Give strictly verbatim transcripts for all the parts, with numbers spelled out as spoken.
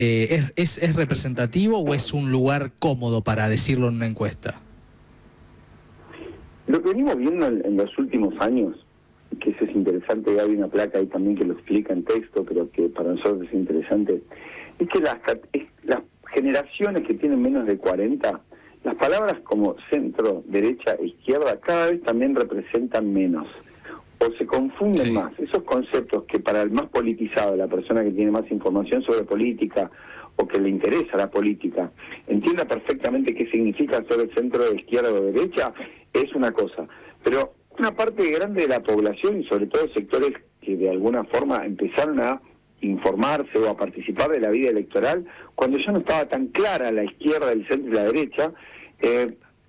eh, ¿es, es, ¿es representativo o es un lugar cómodo para decirlo en una encuesta? Lo que venimos viendo en, en los últimos años, que eso es interesante, hay una placa ahí también que lo explica en texto, pero que para nosotros es interesante, es que las, es, las generaciones que tienen menos de cuarenta, las palabras como centro, derecha e izquierda cada vez también representan menos, o se confunden sí. más. Esos conceptos que para el más politizado, la persona que tiene más información sobre política o que le interesa la política, entienda perfectamente qué significa ser el centro de izquierda o derecha, es una cosa. Pero una parte grande de la población y sobre todo sectores que de alguna forma empezaron a informarse o a participar de la vida electoral, cuando ya no estaba tan clara la izquierda, el centro y la derecha, eh,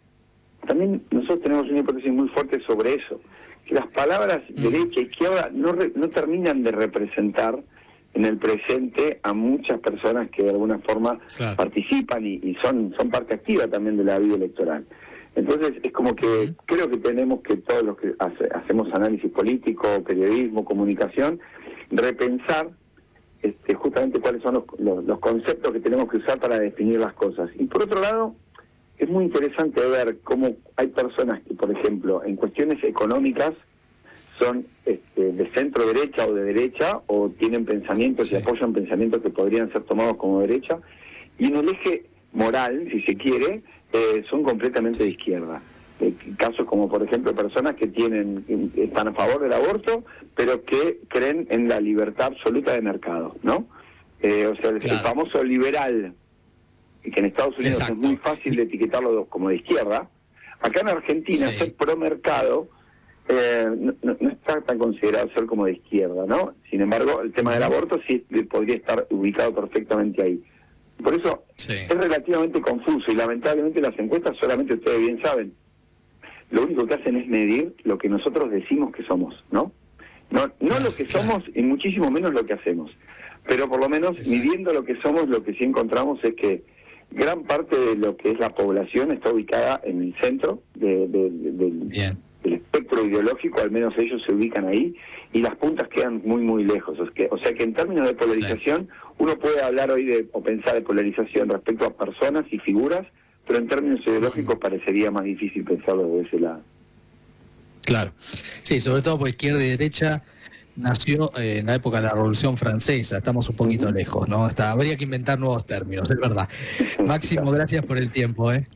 también nosotros tenemos una hipótesis muy fuerte sobre eso, que las palabras derecha e izquierda no, re, no terminan de representar en el presente a muchas personas que de alguna forma claro. participan y, y son, son parte activa también de la vida electoral. Entonces es como que uh-huh. creo que tenemos que todos los que hace, hacemos análisis político, periodismo, comunicación, repensar este, justamente cuáles son los, los, los conceptos que tenemos que usar para definir las cosas. Y por otro lado, es muy interesante ver cómo hay personas que, por ejemplo, en cuestiones económicas son este, de centro derecha o de derecha, o tienen pensamientos sí. y apoyan pensamientos que podrían ser tomados como derecha, y en el eje moral, si se quiere, eh, son completamente de izquierda. Eh, casos como, por ejemplo, personas que tienen están a favor del aborto, pero que creen en la libertad absoluta de mercado, ¿no? Eh, o sea, el, claro. el famoso liberal, que en Estados Unidos Exacto. es muy fácil de etiquetarlo como de izquierda. Acá en Argentina, sí. ser pro mercado eh, no, no, no está tan considerado ser como de izquierda, ¿no? Sin embargo, el tema del aborto sí podría estar ubicado perfectamente ahí. Por eso sí. es relativamente confuso y lamentablemente las encuestas, solamente ustedes bien saben, lo único que hacen es medir lo que nosotros decimos que somos, ¿no? No, no lo que somos y muchísimo menos lo que hacemos. Pero por lo menos Exacto. midiendo lo que somos, lo que sí encontramos es que gran parte de lo que es la población está ubicada en el centro de, de, de, del, del espectro ideológico, al menos ellos se ubican ahí, y las puntas quedan muy, muy lejos. O sea que, o sea que en términos de polarización, sí. uno puede hablar hoy de o pensar de polarización respecto a personas y figuras, pero en términos ideológicos parecería más difícil pensarlo de ese lado. Claro. Sí, sobre todo porque izquierda y derecha nació eh, en la época de la Revolución Francesa, estamos un poquito uh-huh. lejos, ¿no? Hasta, habría que inventar nuevos términos, es verdad. Máximo, gracias por el tiempo, ¿eh?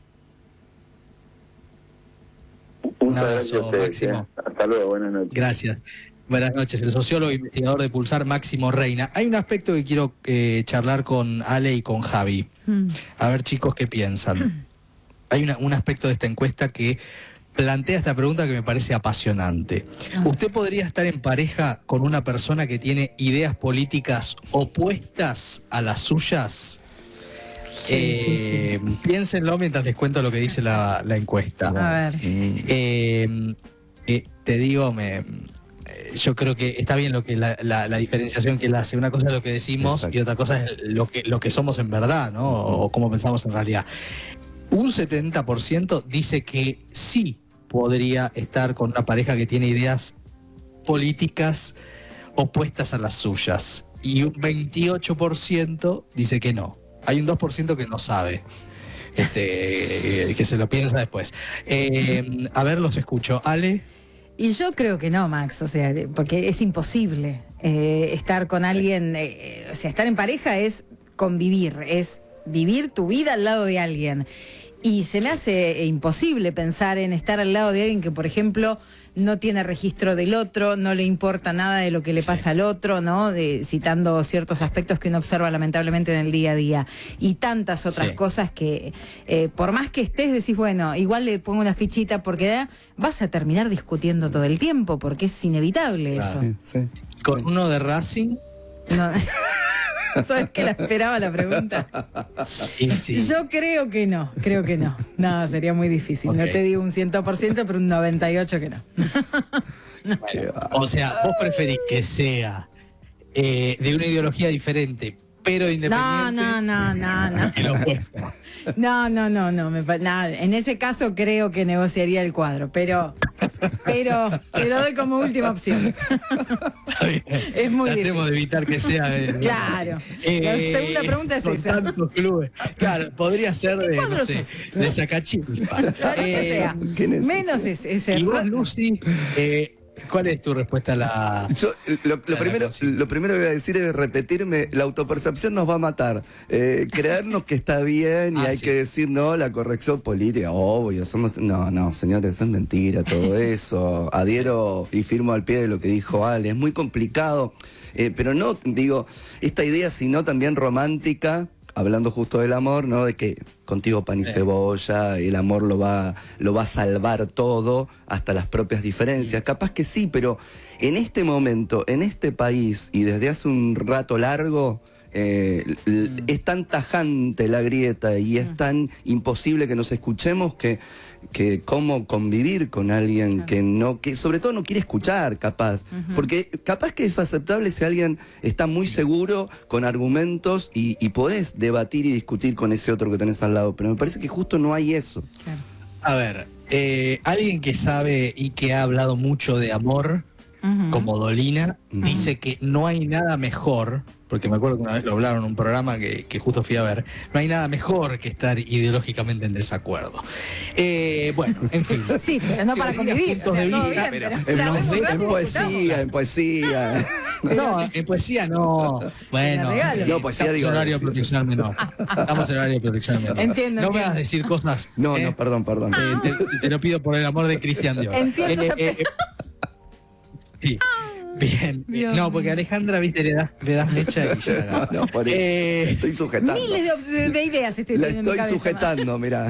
Un abrazo, Máximo. Eh. Hasta luego, buenas noches. Gracias. Buenas noches, el sociólogo e investigador de Pulsar, Máximo Reina. Hay un aspecto que quiero eh, charlar con Ale y con Javi. Mm. A ver, chicos, ¿qué piensan? Hay una, un aspecto de esta encuesta que plantea esta pregunta que me parece apasionante. ¿Usted podría estar en pareja con una persona que tiene ideas políticas opuestas a las suyas? Eh, piénsenlo mientras les cuento lo que dice la, la encuesta. A ver. Eh, eh, te digo, me, yo creo que está bien lo que la, la, la diferenciación que él hace. Una cosa es lo que decimos Exacto. y otra cosa es lo que, lo que somos en verdad, ¿no? O, o cómo pensamos en realidad. Un setenta por ciento dice que sí podría estar con una pareja que tiene ideas políticas opuestas a las suyas. Y un veintiocho por ciento dice que no. Hay un dos por ciento que no sabe, este, que se lo piensa después. Eh, a ver, los escucho. Ale. Y yo creo que no, Max, o sea, porque es imposible eh, estar con alguien, eh, o sea, estar en pareja es convivir, es vivir tu vida al lado de alguien. Y se me hace imposible pensar en estar al lado de alguien que, por ejemplo, no tiene registro del otro, no le importa nada de lo que le pasa sí. al otro, ¿no? De, citando ciertos aspectos que uno observa lamentablemente en el día a día. Y tantas otras sí. cosas que, eh, por más que estés, decís, bueno, igual le pongo una fichita porque eh, vas a terminar discutiendo todo el tiempo, porque es inevitable claro. eso. Sí, sí. ¿Con uno de Racing? No. ¿Sabes que la esperaba la pregunta? Sí. Yo creo que no, creo que no. No, sería muy difícil. Okay. No te digo un cien por ciento, pero un noventa y ocho por ciento que no. no. Bueno, o sea, vos preferís que sea eh, de una ideología diferente, pero independiente. No, no, no, no, no. Que lo no, no, no, no. Me, nada. En ese caso creo que negociaría el cuadro, pero pero te lo doy como última opción. Es muy Tratemos difícil. de evitar que sea de... Claro. Eh, La segunda pregunta es con esa. tantos clubes. Claro, podría ser de, no sé, de Sacachispa. Claro que sea. Menos ese. ese Y vos, Lucy, eh, ¿cuál es tu respuesta a la...? Yo, lo, lo, primero, lo primero que voy a decir es repetirme, la autopercepción nos va a matar. Eh, creernos que está bien y Ah, hay sí. que decir, no, la corrección política, obvio, somos... No, no, señores, es mentira todo eso. Adhiero y firmo al pie de lo que dijo Ale. Es muy complicado, eh, pero no, digo, esta idea, sino también romántica, hablando justo del amor, ¿no? De que contigo pan y Sí. cebolla, el amor lo va, lo va a salvar todo, hasta las propias diferencias. Capaz que sí, pero en este momento, en este país, y desde hace un rato largo, eh, l- Mm. es tan tajante la grieta y es tan imposible que nos escuchemos que, que cómo convivir con alguien Claro. que no, que sobre todo no quiere escuchar, capaz. Porque capaz que es aceptable si alguien está muy seguro, con argumentos, y, y podés debatir y discutir con ese otro que tenés al lado. Pero me parece que justo no hay eso. Claro. A ver, eh, alguien que sabe y que ha hablado mucho de amor, Ujú. como Dolina, Ujú. dice que no hay nada mejor, porque me acuerdo que una vez lo hablaron en un programa que, que justo fui a ver, no hay nada mejor que estar ideológicamente en desacuerdo. Eh, bueno, en fin. Sí, pero no para convivir. O puntos sea, de todo vista, bien, Pero pero en, charlemos un poesía, rato en y poesía, discutamos. en poesía. No, en poesía no. Bueno, regalo. No, poesía estamos digo, en horario de sí. protección menor. Estamos en horario de protección menor. Entiendo, No me entiendo. vas a decir cosas. No, ¿eh? no, perdón, perdón. Eh, te, te lo pido por el amor de Cristian Dior. En ciertos Eh, aspectos. sí. Bien. Dios No, porque mío. Alejandra, viste, le das, le das mecha y ya la agarra. No, por eso. Eh, Estoy sujetando. Miles de, op- de- de ideas estoy La teniendo en mi estoy cabeza. sujetando, mirá.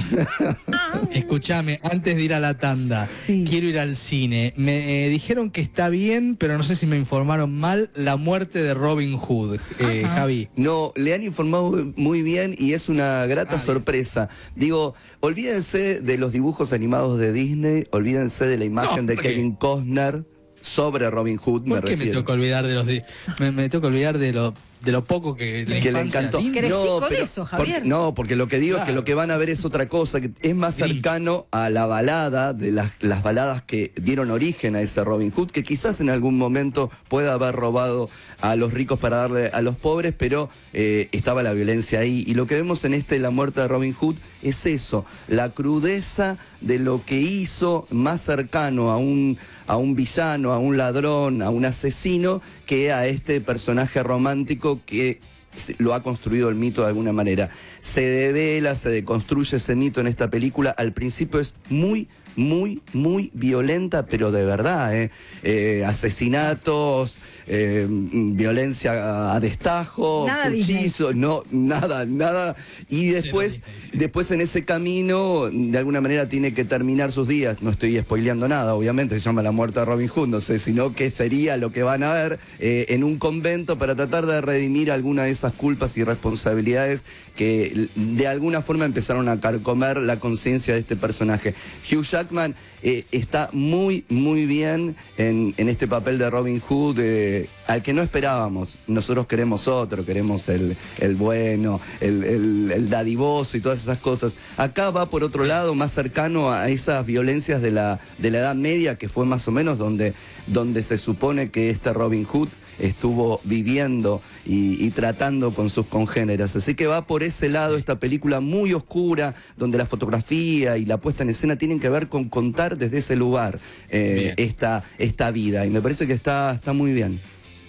Escúchame, antes de ir a la tanda, Sí. quiero ir al cine. Me eh, dijeron que está bien, pero no sé si me informaron mal, la muerte de Robin Hood, eh, Ajá. Javi. No, le han informado muy bien y es una grata Ah, bien. sorpresa. Digo, olvídense de los dibujos animados de Disney, olvídense de la imagen No, de ¿por qué? Kevin Costner sobre Robin Hood, me ¿Por qué me refiero. tengo que olvidar de los de, me, me tengo que olvidar de lo de lo poco que, la Que le infancia encantó. linda? Crecico de pero- eso, Javier. porque- no, porque lo que digo es que Claro. lo que van a ver es otra cosa, que es más Grinch. cercano a la balada, de las, las baladas que dieron origen a ese Robin Hood, que quizás en algún momento pueda haber robado a los ricos para darle a los pobres, pero eh, estaba la violencia ahí. Y lo que vemos en este La muerte de Robin Hood es eso, la crudeza de lo que hizo, más cercano a un, a un villano, a un ladrón, a un asesino, que a este personaje romántico que se- lo ha construido el mito de alguna manera. Se devela, se deconstruye ese mito en esta película. Al principio es muy, muy, muy violenta, pero de verdad, ¿eh? Eh, asesinatos, eh, violencia a destajo, Nada cuchillos, no, nada, nada. Y después, Disney, sí. después en ese camino, de alguna manera tiene que terminar sus días. No estoy spoileando nada, obviamente, se llama La muerte de Robin Hood, no sé, sino que sería lo que van a ver eh, en un convento para tratar de redimir alguna de esas culpas y responsabilidades que de alguna forma empezaron a carcomer la conciencia de este personaje. Hugh Jackman eh, está muy, muy bien en, en este papel de Robin Hood, eh, al que no esperábamos. Nosotros queremos otro, queremos el, el bueno, el, el, el dadivoso y todas esas cosas. Acá va por otro lado, más cercano a esas violencias de la, de la Edad Media, que fue más o menos donde, donde se supone que este Robin Hood estuvo viviendo y, y tratando con sus congéneres. Así que va por ese lado esta película muy oscura, donde la fotografía y la puesta en escena tienen que ver con contar desde ese lugar eh, esta, esta vida. Y me parece que está, está muy bien.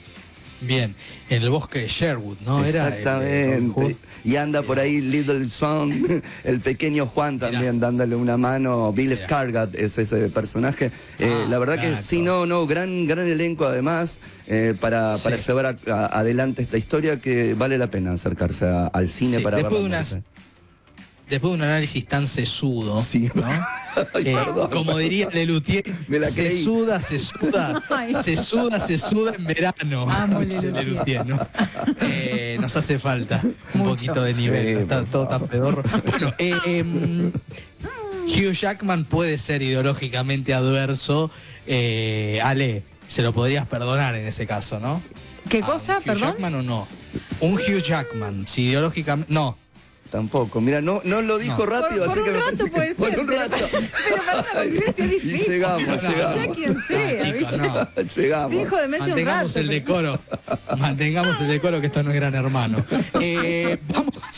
Bien, en el bosque de Sherwood, ¿no? Era el- el Robin Hood. Exactamente. Y anda por ahí Little Son, el pequeño Juan también, Mirá. dándole una mano. Bill Mirá. Skarsgård es ese personaje. Eh, Ah, la verdad claro. que sí, no, no, gran, gran elenco además eh, para, Sí. para llevar a- a- adelante esta historia que vale la pena acercarse a- al cine Sí, para después de verla. unas- Después de un análisis tan sesudo, Sí. ¿no? Ay, Eh, perdón. como diría Lelutier, Me la se creí. suda, se suda, Ay. se suda, se suda en verano. Amo dice Lelutier. Lelutier, ¿no? Eh, nos hace falta un Mucho. poquito de nivel, Sí, está por todo favor. tan pedorro. Bueno, eh, em, Hugh Jackman puede ser ideológicamente adverso. eh, Ale, se lo podrías perdonar en ese caso, ¿no? ¿Qué ¿A cosa? un Hugh Perdón. Jackman o no? Un Hugh Jackman, si ideológicamente... No, Tampoco. Mira, no, no lo dijo No. rápido, Por, así por que un me rato parece puede que por ser. un pero- rato. Pero para la convivencia es difícil. Y llegamos, No, llegamos. sea quien sea, Chicos, ¿viste? no. Llegamos. Dijo de Messi un Mantengamos rato. el pero- decoro. Mantengamos el decoro, que esto no es Gran Hermano. Eh, vamos